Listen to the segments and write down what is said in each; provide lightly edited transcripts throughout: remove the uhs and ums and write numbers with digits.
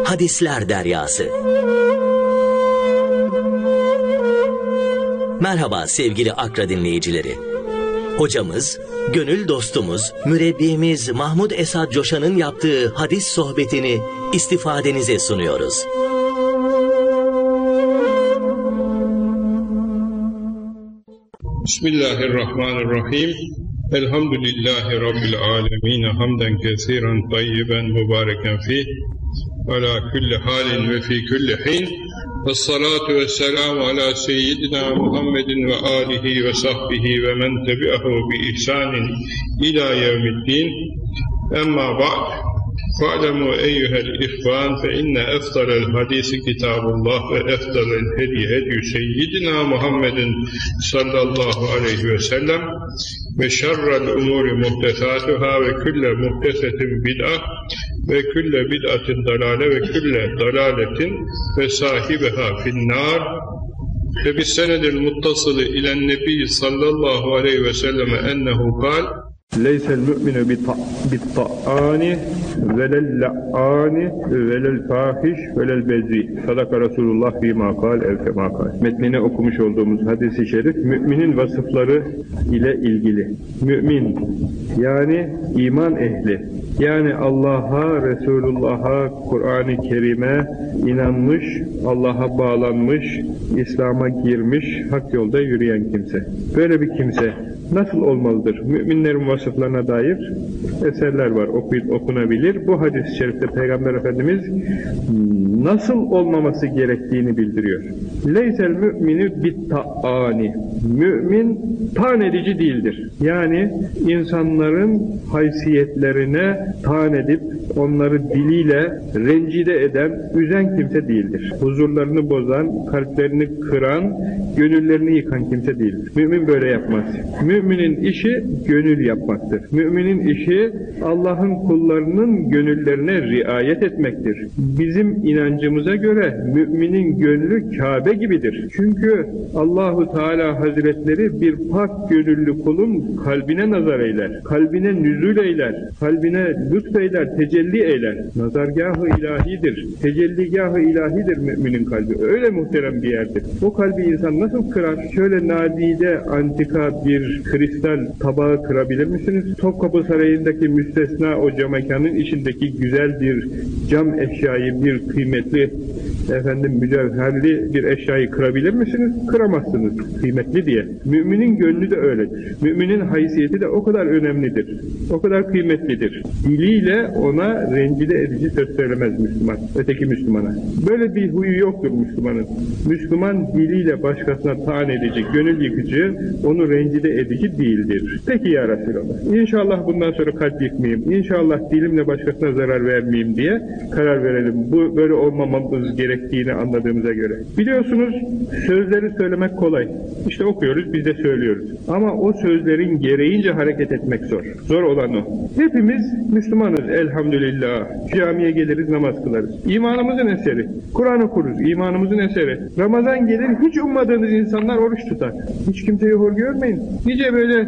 Hadisler Deryası. Merhaba sevgili Akra dinleyicileri. Hocamız, gönül dostumuz, mürebbimiz Mahmud Esad Coşan'ın yaptığı hadis sohbetini istifadenize sunuyoruz. Bismillahirrahmanirrahim. Elhamdülillahi Rabbil alemin. Hamden kesiren tayyiben mübareken fih. Ala kulli halin ve fi kulli hin. Vessalatu vesselamu ala seyyidina Muhammedin ve alihi ve sahbihi ve men tebi'ahu bi ihsanin ila yevmiddin. Emma ba'd. Fa'lemû eyyuhel ihvan fe inne eftalel hadisi kitabullah ve eftalel hedi hedü seyyidina Muhammedin sallallahu aleyhi ve sellem ve şerrel umuri muhtesatuhâ ve külle muhtesetin bid'a ve külle bid'atin dalale ve külle dalaletin ve sahibiha finnâr ve bis senedil muttasılı ilen nebi sallallahu aleyhi ve selleme ennehu kal leysel mü'minu bit-ta'ani velel la'ani velel fahiş velel bezzi. Sadaka Resulullah bima kal ev kema kal. Metnini okumuş olduğumuz hadis-i şerif müminin vasıfları ile ilgili. Mümin yani iman ehli, yani Allah'a, Resulullah'a, Kur'an-ı Kerim'e inanmış, Allah'a bağlanmış, İslam'a girmiş, hak yolda yürüyen kimse. Böyle bir kimse nasıl olmalıdır? Müminlerin vasıflarına dair eserler var, okunabilir. Bu hadis-i şerifte Peygamber Efendimiz nasıl olmaması gerektiğini bildiriyor. Leysel mü'minü bit-ta'ani. Mümin taan edici değildir. Yani insanların haysiyetlerine taan edip onları diliyle rencide eden, üzen kimse değildir. Huzurlarını bozan, kalplerini kıran, gönüllerini yıkan kimse değildir. Mümin böyle yapmaz. Müminin işi gönül yapmaktır. Müminin işi Allah'ın kullarının gönüllerine riayet etmektir. Bizim inancımıza göre müminin gönlü Kabe gibidir. Çünkü Allahu Teala Hazretleri bir pak gönüllü kulun kalbine nazar eyler, kalbine nüzul eyler, kalbine lütfeyler, tecelli eyler. Nazargâh-ı ilahidir, tecelligâh-ı ilahidir müminin kalbi. Öyle muhterem bir yerdir. O kalbi insan nasıl kırar? Şöyle nadide, antika bir kristal tabağı kırabilir misiniz? Topkapı Sarayı'ndaki müstesna o cam mekanın içindeki güzel bir cam eşyayı, bir kıymetli mücevherli bir eşyayı kırabilir misiniz? Kıramazsınız, kıymetli diye. Müminin gönlü de öyledir. Müminin haysiyeti de o kadar önemlidir. O kadar kıymetlidir. Diliyle ona rencide edici söz söylemez Müslüman, öteki Müslümana. Böyle bir huyu yoktur Müslümanın. Müslüman diliyle başkasına taan edici, gönül yıkıcı, onu rencide edici değildir. Peki ya Resulallah, İnşallah bundan sonra kalp yıkmayayım, İnşallah dilimle başkasına zarar vermeyeyim diye karar verelim. Bu böyle olmamamız gerektiğini anladığımıza göre. Biliyorsunuz sözleri söylemek kolay. İşte okuyoruz, biz de söylüyoruz. Ama o sözlerin gereğince hareket etmek zor. Zor olan o. Hepimiz Müslümanız elhamdülillah. Camiye geliriz, namaz kılarız. İmanımızın eseri. Kur'an okuruz, imanımızın eseri. Ramazan gelir, hiç ummadığınız insanlar oruç tutar. Hiç kimseyi hor görmeyin. Nice böyle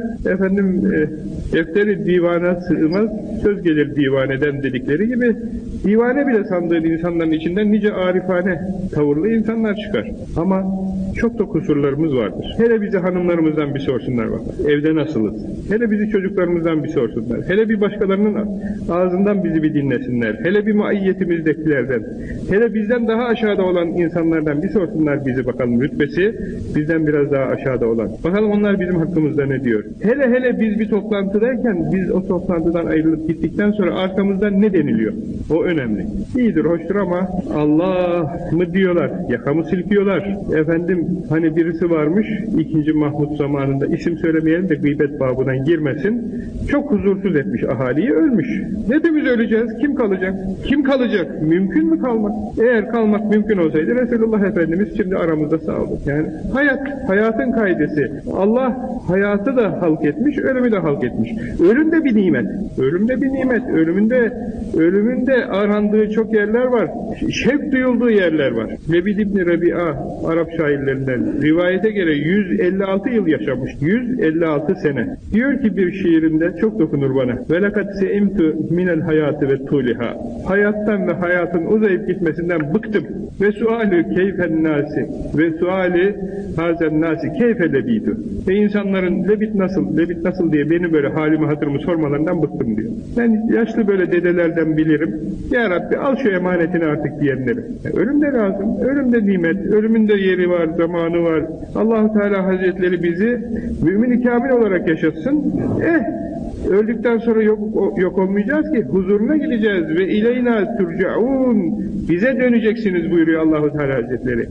defteri divana sığmaz, söz gelir divaneden dedikleri gibi, divane bile sandığın insanların içinden nice arifane, tavırlı insanlar çıkar. Ama çok da kusurlarımız vardır. Hele bizi hanımlarımızdan bir sorsunlar bak. Evde nasılız? Hele bizi çocuklarımızdan bir sorsunlar. Hele bir başkalarının ağzından bizi bir dinlesinler. Hele bir maiyyetimizdekilerden. Hele bizden daha aşağıda olan insanlardan bir sorsunlar bizi bakalım, rütbesi bizden biraz daha aşağıda olan. Bakalım onlar bizim hakkımızda ne diyor? Hele biz bir toplantıdayken, biz o toplantıdan ayrılıp gittikten sonra arkamızdan ne deniliyor? O önemli. İyidir, hoştur ama Allah mı diyorlar, yakamı silkiyorlar. Hani birisi varmış, 2. Mahmud zamanında, isim söylemeyelim de gıybet babından girmesin, çok huzursuz etmiş ahaliyi, ölmüş. Hepimiz öleceğiz, kim kalacak? Kim kalacak? Mümkün mü kalmak? Eğer kalmak mümkün olsaydı Resulullah Efendimiz şimdi aramızda sağ olur. Yani hayatın kaidesi. Allah hayatı da halk etmiş, ölümü de halk etmiş. Ölüm de bir nimet. Ölüm de bir nimet. Ölümünde arandığı çok yerler var. Şevk duyulduğu yerler var. Lebid İbni Rebi'a, Arap şairleri sahabelerinden. Rivayete göre 156 yıl yaşamış. 156 sene. Diyor ki bir şiirinde, çok dokunur bana. وَلَقَدْ سَئِمْتُ مِنَ الْحَيَاتِ وَالْتُولِهَا Hayattan ve hayatın uzayıp gitmesinden bıktım. Ve suali keyfen nasi ve suali hazen nasi keyfe lebidu. Ve insanların lebit nasıl diye beni böyle halimi hatırımı sormalarından bıktım diyor. Ben yaşlı böyle dedelerden bilirim. Ya Rabbi al şu emanetini artık diyenleri. Ölüm de lazım. Ölüm de nimet. Ölümün de yeri var, zamanı var. Allah-u Teala Hazretleri bizi mümin-i kamil olarak yaşatsın. Öldükten sonra yok olmayacağız ki, huzuruna gideceğiz ve ileyna turcaun, bize döneceksiniz buyuruyor Allah-u Teala Hazretleri.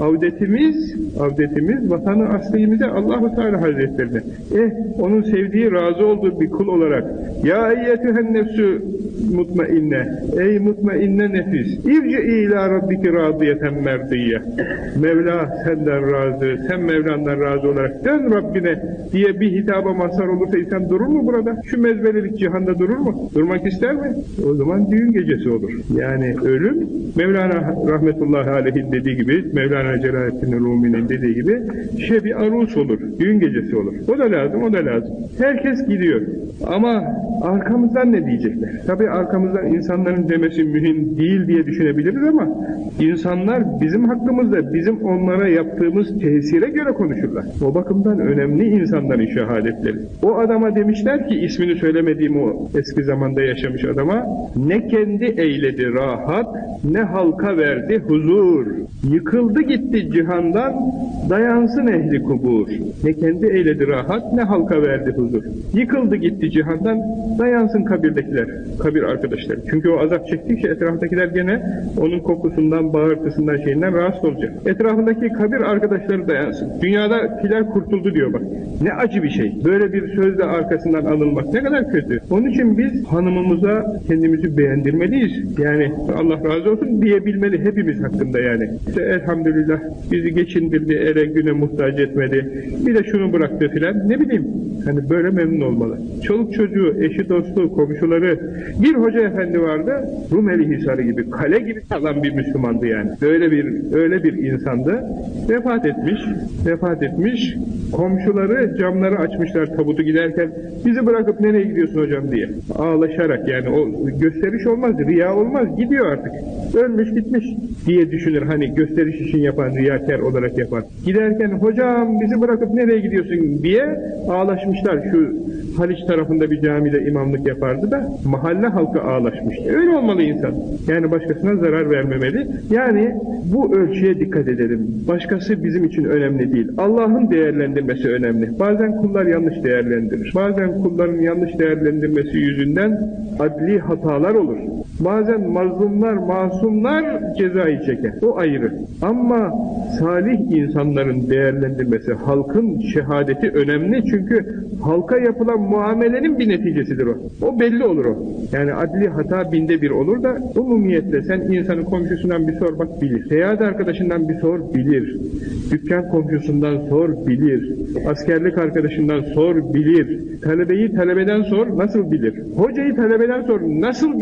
Avdetimiz vatanı aslimize Allah-u Teala Hazretlerine. Onun sevdiği, razı olduğu bir kul olarak, ya eyyetühen nefsü mutmainne, ey mutmainne nefis, irci ila rabbiki radiyeten merdiyye. Mevla senden razı, sen Mevlan'dan razı olarak dön Rabbine diye bir hitaba mazhar olursa insan durur mu burada? Şu mezbelelik cihanda durur mu? Durmak ister mi? O zaman düğün gecesi olur. Yani ölüm, Mevlana rahmetullahi aleyhin dediği gibi, Mevlana Celaleddin Rumi'nin dediği gibi, şebi arus olur, düğün gecesi olur. O da lazım. Herkes gidiyor. Ama arkamızdan ne diyecekler? Tabii arkamızdan insanların demesi mühim değil diye düşünebiliriz ama insanlar bizim hakkımızda, bizim onlara yaptığımız tesire göre konuşurlar. O bakımdan önemli insanların şehadetleri. O adama demişler ki, ismini söylemediğim o eski zamanda yaşamış adama, ne kendi eyledi rahat, ne halka verdi huzur. Yıkıldı gitti cihandan, dayansın ehli kubur. Ne kendi eyledi rahat, ne halka verdi huzur. Yıkıldı gitti cihandan, dayansın kabirdekiler, kabir arkadaşlar. Çünkü o azap çektikçe etrafındakiler gene onun kokusundan, bağırtısından, şeyinden rahatsız olacak. Etrafındaki kabir arkadaşları dayansın. Dünyadakiler kurtuldu diyor bak. Ne acı bir şey. Böyle bir sözle arkasından alınmak ne kadar kötü. Onun için biz hanımımıza kendimizi beğendirmeliyiz. Yani Allah razı olsun diyebilmeli hepimiz hakkında yani. İşte elhamdülillah bizi geçindirdi, ere güne muhtaç etmedi. Bir de şunu bıraktı filan. Ne bileyim. Hani böyle memnun olmalı. Çoluk çocuğu, eşi dostu, komşuları. Bir hoca efendi vardı. Rumeli Hisarı gibi, kale gibi sağlam bir Müslümandı yani. Öyle bir insandı. Vefat etmiş. Komşuları camları açmışlar tabutu giderken. Bizi bırakıp nereye gidiyorsun hocam diye. Ağlaşarak yani o gösteriş olmaz, riya olmaz. Gidiyor artık. Ölmüş gitmiş diye düşünür. Hani gösteriş için yapan, riyakar olarak yapan. Giderken hocam bizi bırakıp nereye gidiyorsun diye ağlaşmışlar. Şu Haliç tarafında bir camide imamlık yapardı da mahalle halkı ağlaşmış. Öyle olmalı insan. Yani başkasına zarar vermemeli. Yani bu ölçüye dikkat edelim. Başkası bizim için önemli değil. Allah'ın değerlendirmesi önemli. Bazen kullar yanlış değerlendirir. Bazen kulların yanlış değerlendirmesi yüzünden adli hatalar olur. Bazen mazlumlar, masumlar cezayı çeker. O ayrı. Ama salih insanların değerlendirmesi, halkın şehadeti önemli. Çünkü halka yapılan muamelenin bir neticesidir o. O belli olur o. Yani adli hata binde bir olur da umumiyetle sen insanın komşusundan bir sor bak bilir. Seyahat arkadaşından bir sor bilir. Dükkan komşusundan sor bilir. Askerlik arkadaşından sor bilir. Talebeyi talebeden sor nasıl bilir. Hocayı talebeden sor nasıl bilir.